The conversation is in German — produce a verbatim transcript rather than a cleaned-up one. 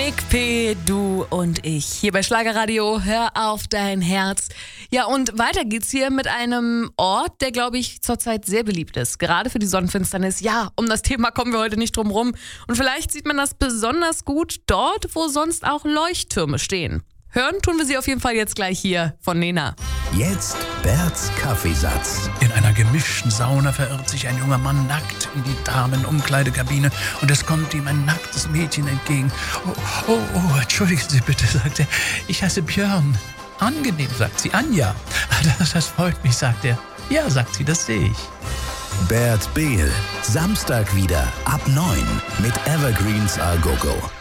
Nick P., du und ich. Hier bei Schlagerradio, hör auf dein Herz. Ja, und weiter geht's hier mit einem Ort, der, glaube ich, zurzeit sehr beliebt ist. Gerade für die Sonnenfinsternis. Ja, um das Thema kommen wir heute nicht drum rum. Und vielleicht sieht man das besonders gut dort, wo sonst auch Leuchttürme stehen. Hören tun wir sie auf jeden Fall jetzt gleich hier von Nena. Jetzt Berts Kaffeesatz. In einer gemischten Sauna verirrt sich ein junger Mann nackt in die Damenumkleidekabine und es kommt ihm ein nacktes Mädchen entgegen. Oh, oh, oh, entschuldigen Sie bitte, sagt er. Ich heiße Björn. Angenehm, sagt sie. Anja. Das, das freut mich, sagt er. Ja, sagt sie, das sehe ich. Bert Behl. Samstag wieder ab neun mit Evergreens A Go Go.